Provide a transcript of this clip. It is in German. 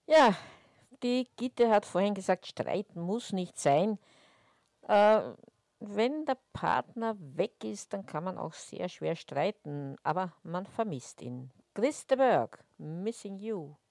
Ja, die Gitte hat vorhin gesagt, streiten muss nicht sein. Äh, Wenn der Partner weg ist, dann kann man auch sehr schwer streiten, aber man vermisst ihn. Chris de Burgh, Missing You.